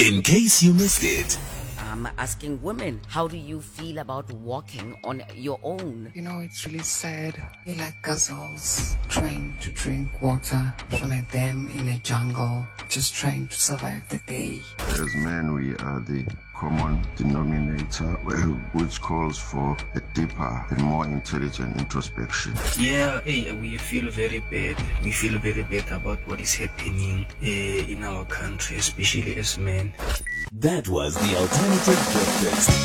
In case you missed it. I'm asking women, how do you feel about walking on your own? You know, it's really sad. You're like gazelles trying to drink water. You're like them in a jungle, just trying to survive the day. As men, we are the common denominator, which calls for a deeper and more intelligent introspection. Yeah, we feel very bad. We feel very bad about what is happening in our country, especially as men. That was the Alternative Breakfast.